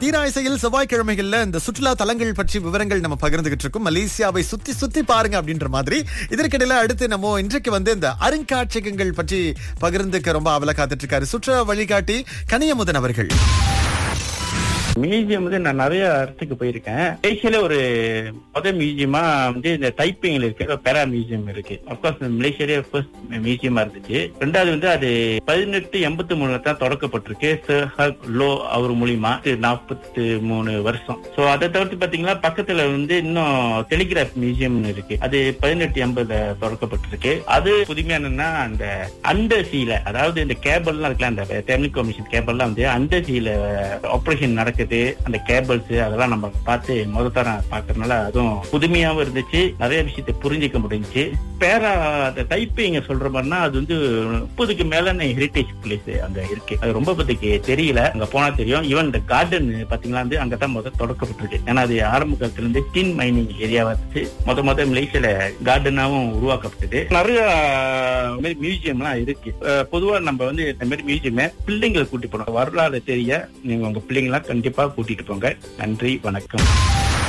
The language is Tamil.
தீராயிசையில் செவ்வாய்க்கிழமைகள்ல இந்த சுற்றுலா தலங்கள் பற்றி விவரங்கள் நம்ம பகிர்ந்துகிட்டு இருக்கோம். மலேசியாவை சுத்தி சுத்தி பாருங்க அப்படின்ற மாதிரி. இதற்கிடையில அடுத்து நம்ம இன்றைக்கு இந்த அருங்காட்சியகங்கள் பற்றி பகிர்ந்துக்க ரொம்ப ஆவலா காத்துட்டு இருக்காரு சுற்றுலா வழிகாட்டி கனியமுதன் அவர்கள். மியூசியம் நான் நிறைய இடத்துக்கு போயிருக்கேன். மலேசியால ஒரு முதல் மியூசியமா இந்த தைப்பிங்ல இருக்க பேரா மியூசியம் இருக்கு. அப்கோர்ஸ் மலேசியாலே ஃபர்ஸ்ட் மியூசியமா இருந்துச்சு. ரெண்டாவது அது 1883 தான் தொடக்கப்பட்டிருக்கு. சர் ஹக் லோ அவர் மூலியமா 43 வருஷம். சோ அதை தவிர்த்து பாத்தீங்கன்னா பக்கத்துல இன்னும் டெலிகிராப் மியூசியம் இருக்கு. அது 1880 தொடக்கப்பட்டிருக்கு. அது புதுமையானன்னா அந்த அண்டர் சீல, அதாவது இந்த கேபிள் எல்லாம் இருக்குல்ல, அந்த டெலிகம்யூனிகேஷன் கேபிள் எல்லாம் அந்த சீல ஆபரேஷன் நடக்குது. அந்த கேபிள்ஸ் அதெல்லாம் நம்ம பார்த்து முதல்ல பாக்குறதுனால அதுவும் புதுமையாவும் இருந்துச்சு. நிறைய விஷயத்தை புரிஞ்சிக்க முடிஞ்சுச்சு. பேரா அந்த தைப்பிங்க சொல்ற மாதிரினா அது 30க்கு மேல ஹெரிட்டேஜ் பிளேஸ் அங்க இருக்கு. அது ரொம்ப பத்திக்கு தெரியல, அங்க போனா தெரியும். ஈவன் இந்த கார்டன் பாத்தீங்களா அங்கதான் முதல் தொடக்கப்பட்டிருக்கு. ஏன்னா அது ஆரம்ப காலத்துல இருந்து டின் மைனிங் ஏரியாவா இருந்துச்சு. முத மலேசியால கார்டனாவும் உருவாக்கப்பட்டது. நிறைய மியூசியம் எல்லாம் இருக்கு. பொதுவா நம்ம இந்த மாதிரி மியூசியம் பிள்ளைங்களை கூட்டி போனோம். வரலாறு தெரிய நீங்க உங்க பிள்ளைங்களா கண்டிப்பா கூட்டிட்டு போங்க. நன்றி, வணக்கம்.